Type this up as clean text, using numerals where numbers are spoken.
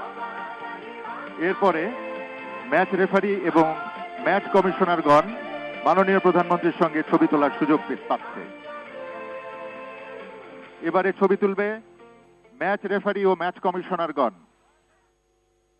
এরপরে match referee এবং match কমিশনারগণ মাননীয় প্রধানমন্ত্রীর সঙ্গে ছবি তোলার সুযোগ পাচ্ছে। এবারে ছবি তুলবে ম্যাচ রেফারি ও ম্যাচ কমিশনারগণ।